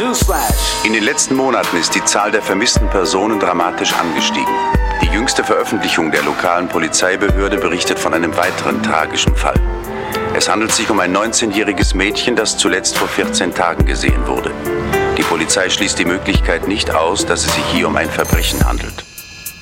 In den letzten Monaten ist die Zahl der vermissten Personen dramatisch angestiegen. Die jüngste Veröffentlichung der lokalen Polizeibehörde berichtet von einem weiteren tragischen Fall. Es handelt sich um ein 19-jähriges Mädchen, das zuletzt vor 14 Tagen gesehen wurde. Die Polizei schließt die Möglichkeit nicht aus, dass es sich hier um ein Verbrechen handelt.